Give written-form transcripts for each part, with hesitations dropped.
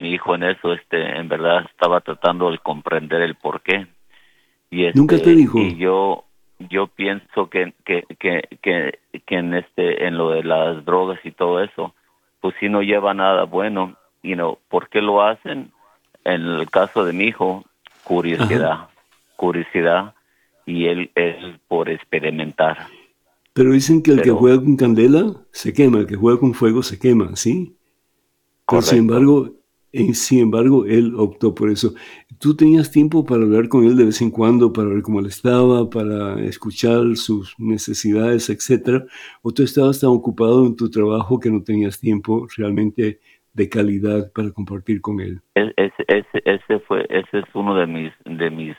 mi hijo en eso, en verdad estaba tratando de comprender el por qué. Y ¿Nunca te dijo? y yo pienso que en lo de las drogas y todo eso, pues si no lleva nada bueno, ¿por qué lo hacen? En el caso de mi hijo, Ajá. curiosidad, y él por experimentar. Pero dicen que el que Pero juega con candela se quema, el que juega con fuego se quema, ¿sí? Pero correcto. sin embargo, él optó por eso. ¿Tú tenías tiempo para hablar con él de vez en cuando, para ver cómo él estaba, para escuchar sus necesidades, etcétera? ¿O tú estabas tan ocupado en tu trabajo que no tenías tiempo realmente de calidad para compartir con él? Ese es uno de mis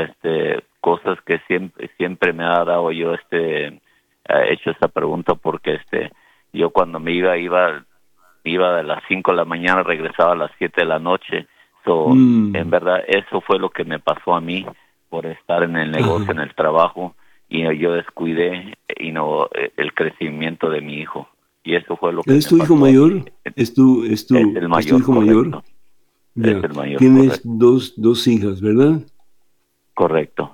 cosas que siempre me ha dado yo hecho esta pregunta, porque yo cuando me iba de las 5 de la mañana, regresaba a las 7 de la noche. En Mm, verdad, eso fue lo que me pasó a mí por estar en el negocio, en ajá. el trabajo, y yo descuidé el crecimiento de mi hijo. Y eso fue lo ¿Él que es me tu hijo pasó a mí. mayor? Es el Es tu mayor, hijo mayor? correcto. Es Ya. el mayor, Tienes correcto. dos hijas, ¿verdad? Correcto.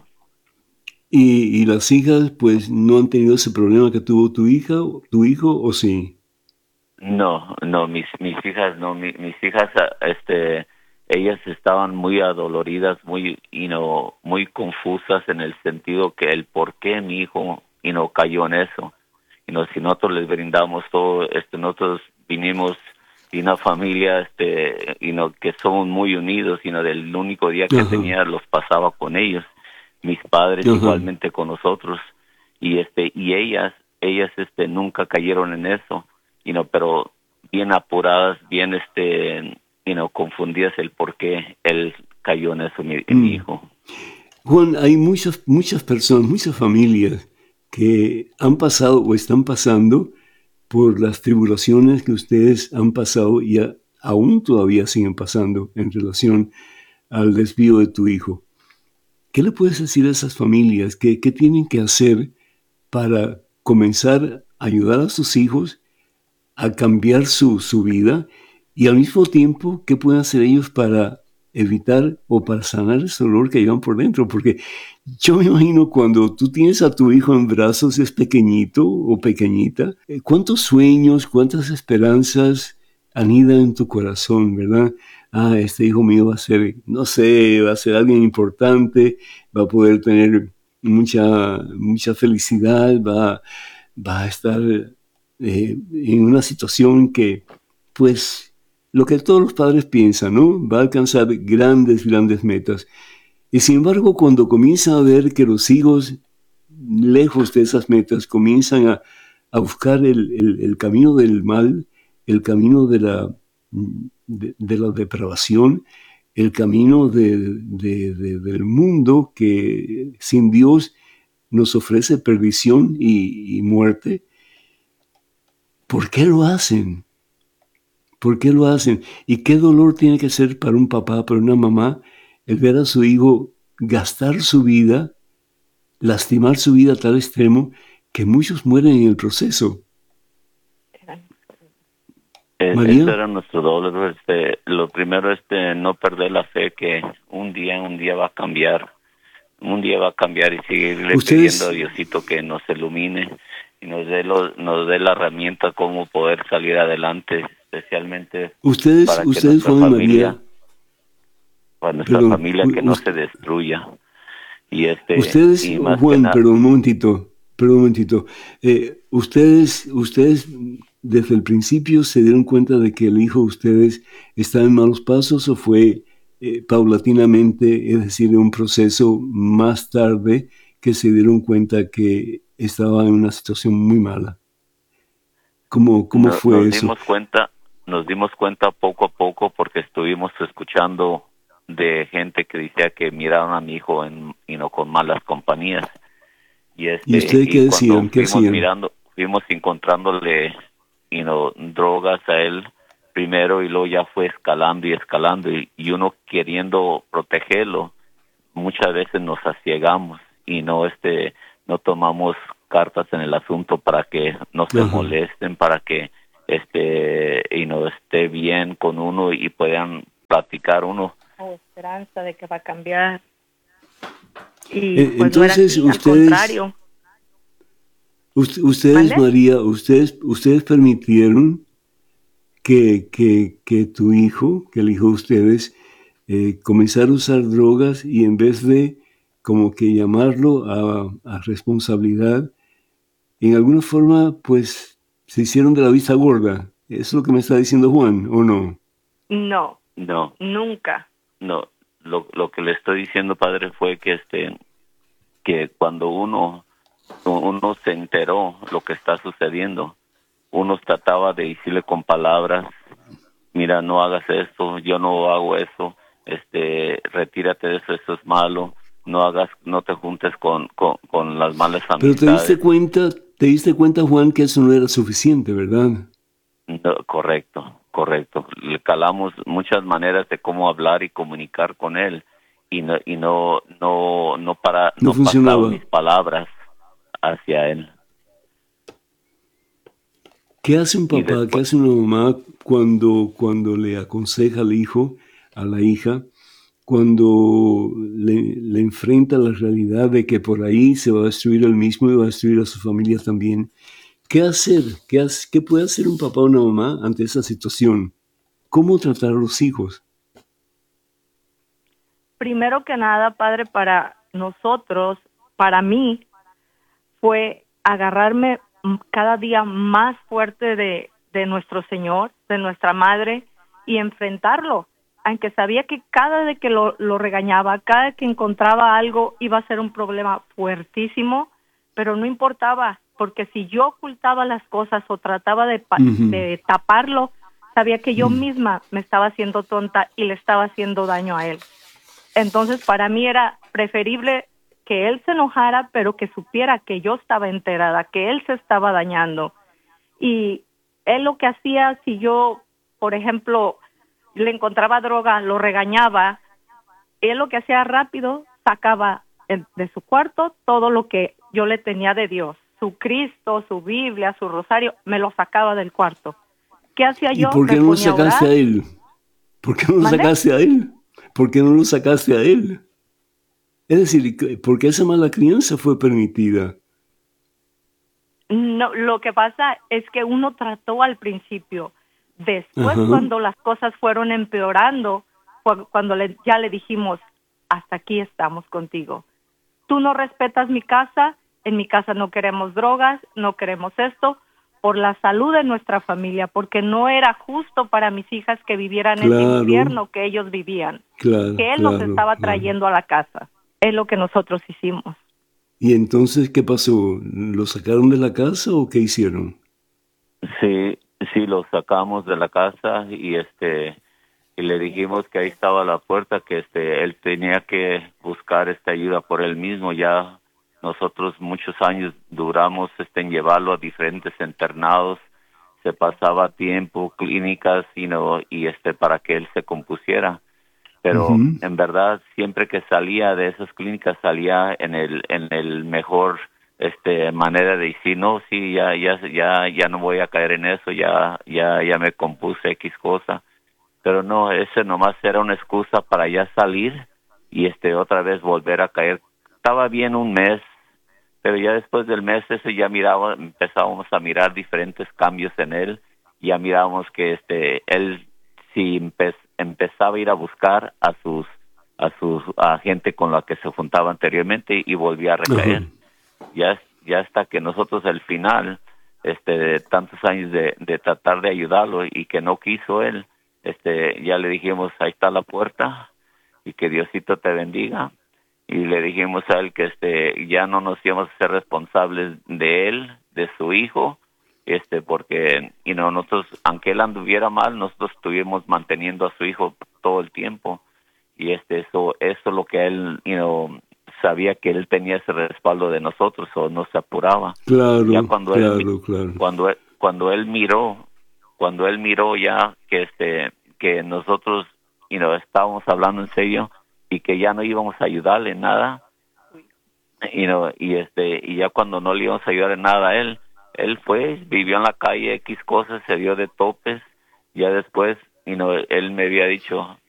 Y las hijas, pues, no han tenido ese problema que tuvo tu hijo, ¿o sí? No, no, mis hijas no, mis hijas, ellas estaban muy adoloridas, muy confusas, en el sentido que el por qué mi hijo, cayó en eso. Si nosotros les brindamos todo, nosotros vinimos de una familia, que somos muy unidos, del único día que Ajá, tenía los pasaba con ellos, mis padres ajá. igualmente con nosotros, y ellas, nunca cayeron en eso, pero bien apuradas, bien, confundidas el por qué él cayó en eso, en mi Mm. hijo. Juan, hay muchas personas, muchas familias que han pasado o están pasando por las tribulaciones que ustedes han pasado y aún todavía siguen pasando en relación al desvío de tu hijo. ¿Qué le puedes decir a esas familias? ¿Qué tienen que hacer para comenzar a ayudar a sus hijos a cambiar su vida? Y al mismo tiempo, ¿qué pueden hacer ellos para evitar o para sanar ese dolor que llevan por dentro? Porque yo me imagino cuando tú tienes a tu hijo en brazos, es pequeñito o pequeñita, ¿cuántos sueños, cuántas esperanzas anidan en tu corazón, verdad? Ah, este hijo mío va a ser, no sé, va a ser alguien importante, va a poder tener mucha felicidad, va a estar en una situación que, pues, lo que todos los padres piensan, ¿no? Va a alcanzar grandes metas. Y sin embargo, cuando comienzan a ver que los hijos, lejos de esas metas, comienzan a buscar el camino del mal, el camino de la depravación, el camino del mundo que sin Dios nos ofrece perdición y muerte, ¿por qué lo hacen? ¿Por qué lo hacen? ¿Y qué dolor tiene que ser para un papá, para una mamá, el ver a su hijo gastar su vida, lastimar su vida a tal extremo que muchos mueren en el proceso? Ese María, era nuestro dolor. Lo primero, no perder la fe que un día va a cambiar. Un día va a cambiar, y seguirle pidiendo a ustedes, Diosito que nos ilumine y nos dé la herramienta cómo poder salir adelante, especialmente ustedes, para que ustedes, nuestra Juan y familia, María, perdón, que no se destruya. Y ustedes, y más que Juan, nada, perdón un momentito. Ustedes desde el principio se dieron cuenta de que el hijo de ustedes estaba en malos pasos, o fue paulatinamente, es decir, en un proceso más tarde que se dieron cuenta que estaba en una situación muy mala. ¿Cómo no- fue nos eso? dimos cuenta, nos dimos cuenta poco a poco, porque estuvimos escuchando de gente que decía que miraron a mi hijo con malas compañías. y ¿Y este ustedes qué y cuando decían? ¿Qué hacían? fuimos encontrándole drogas a él primero, y luego ya fue escalando y escalando, y uno queriendo protegerlo, muchas veces nos asiegamos y no tomamos cartas en el asunto para que no se Ajá. molesten, para que esté bien con uno, y puedan platicar uno. O esperanza de que va a cambiar. Y pues entonces, no era así, al contrario. Ustedes, ¿Mande? María, ustedes permitieron que tu hijo, que el hijo de ustedes, comenzara a usar drogas y en vez de como que llamarlo a responsabilidad, en alguna forma, pues, se hicieron de la vista gorda. ¿Eso es lo que me está diciendo Juan, o no? No, No, nunca. no. Lo que le estoy diciendo, padre, fue que cuando uno se enteró lo que está sucediendo, uno trataba de decirle con palabras, mira, no hagas esto, yo no hago eso, retírate de eso, eso es malo, no te juntes con las malas Pero amistades. te diste cuenta, Juan, que eso no era suficiente, ¿verdad? No, correcto. Le calamos muchas maneras de cómo hablar y comunicar con él y no No pasaron funcionaba. mis palabras hacia él. ¿Qué hace un Y papá, qué después, hace una mamá cuando le aconseja al hijo, a la hija, cuando le enfrenta la realidad de que por ahí se va a destruir él mismo y va a destruir a su familia también? ¿Qué hacer? ¿Qué puede hacer un papá o una mamá ante esa situación? ¿Cómo tratar a los hijos? Primero que nada, padre, para nosotros, para mí, fue agarrarme cada día más fuerte de nuestro Señor, de nuestra Madre, y enfrentarlo. Aunque sabía que cada vez que lo regañaba, cada vez que encontraba algo, iba a ser un problema fuertísimo, pero no importaba, porque si yo ocultaba las cosas o trataba Ujú. de taparlo, sabía que yo misma me estaba haciendo tonta y le estaba haciendo daño a él. Entonces, para mí era preferible que él se enojara, pero que supiera que yo estaba enterada, que él se estaba dañando. Y él lo que hacía, si yo, por ejemplo, le encontraba droga, lo regañaba, él lo que hacía rápido, sacaba de su cuarto todo lo que yo le tenía de Dios, su Cristo, su Biblia, su rosario, me lo sacaba del cuarto. ¿Qué hacía ¿Y yo? por qué Me no lo ponía a sacaste orar. a él? ¿Por qué no lo ¿Mande? sacaste a él? ¿Por qué no lo sacaste a él? Es decir, ¿por qué esa mala crianza fue permitida? No, lo que pasa es que uno trató al principio. Después, Ajá, cuando las cosas fueron empeorando, cuando ya le dijimos, hasta aquí estamos contigo. Tú no respetas mi casa, en mi casa no queremos drogas, no queremos esto, por la salud de nuestra familia, porque no era justo para mis hijas que vivieran ese claro, infierno que ellos vivían, claro, que él nos claro, estaba claro. trayendo a la casa. Es lo que nosotros hicimos. ¿Y entonces qué pasó? ¿Lo sacaron de la casa o qué hicieron? sí, sí, lo sacamos de la casa y le dijimos que ahí estaba la puerta, que él tenía que buscar esta ayuda por él mismo. Ya nosotros muchos años duramos en llevarlo a diferentes internados, se pasaba tiempo, clínicas, y para que él se compusiera. Pero Ujú. en verdad siempre que salía de esas clínicas salía en el mejor manera de decir, no, sí, ya no voy a caer en eso, ya me compuse X cosa. Pero no, ese nomás era una excusa para ya salir y otra vez volver a caer. Estaba bien un mes, pero ya después del mes ese ya empezábamos a mirar diferentes cambios en él. Ya mirábamos que él sí empezaba a ir a buscar a gente con la que se juntaba anteriormente y volvía a Ajá. recaer. Ya hasta que nosotros al final de tantos años de tratar de ayudarlo y que no quiso él, ya le dijimos, ahí está la puerta y que Diosito te bendiga. Y le dijimos a él que ya no nos íbamos a ser responsables de él, de su hijo, porque nosotros, aunque él anduviera mal, nosotros estuvimos manteniendo a su hijo todo el tiempo. Y eso es lo que él sabía, que él tenía ese respaldo de nosotros, o no se apuraba. Ya Claro, claro, claro. cuando él miró ya que nosotros estábamos hablando en serio y que ya no íbamos a ayudarle en nada, y ya cuando no le íbamos a ayudar en nada a él fue, vivió en la calle X cosas, se dio de topes. Ya después él me había dicho,